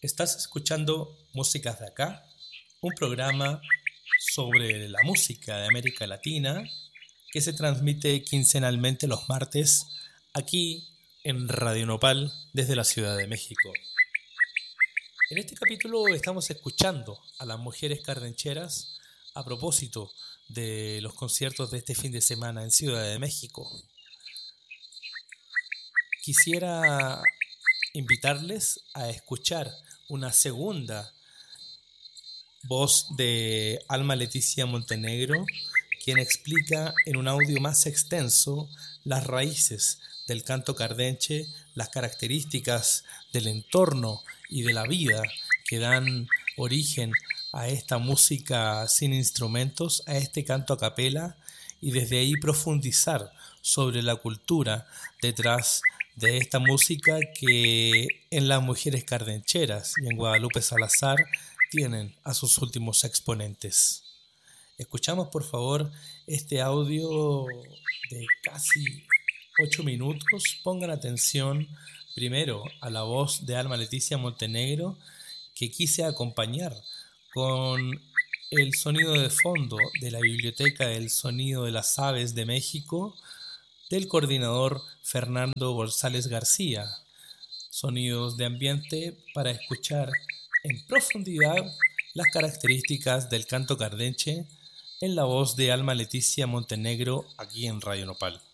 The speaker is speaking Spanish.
Estás escuchando Músicas de Acá, un programa sobre la música de América Latina que se transmite quincenalmente los martes aquí en Radio Nopal desde la Ciudad de México. En este capítulo estamos escuchando a las mujeres cardencheras a propósito de los conciertos de este fin de semana en Ciudad de México. Quisiera invitarles a escuchar una segunda voz de Alma Leticia Montenegro, quien explica en un audio más extenso las raíces del canto cardenche, las características del entorno y de la vida que dan origen a esta música sin instrumentos, a este canto a capela, y desde ahí profundizar sobre la cultura detrás de esta música que en las mujeres cardencheras y en Guadalupe Salazar tienen a sus últimos exponentes. Escuchamos por favor este audio de casi 8 minutos. Pongan atención primero a la voz de Alma Leticia Montenegro, que quise acompañar con el sonido de fondo de la Biblioteca del Sonido de las Aves de México, del coordinador Fernando González García. Sonidos de ambiente para escuchar en profundidad las características del canto cardenche en la voz de Alma Leticia Montenegro aquí en Radio Nopal.